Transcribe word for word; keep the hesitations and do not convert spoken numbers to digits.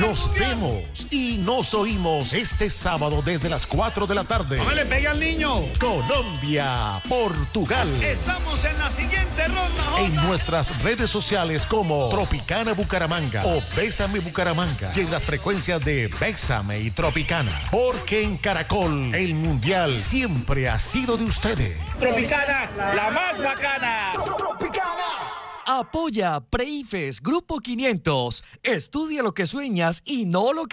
Nos vemos y nos oímos este sábado desde las cuatro de la tarde. ¡No me le pegue al niño! Colombia, Portugal. Estamos en la siguiente ronda, Jota. En nuestras redes sociales como Tropicana Bucaramanga o Bésame Bucaramanga. Y en las frecuencias de Bésame y Tropicana. Porque en Caracol, el mundial siempre ha sido de ustedes. Tropicana, la más bacana. Tropicana. Apoya Preifes Grupo quinientos. Estudia lo que sueñas y no lo que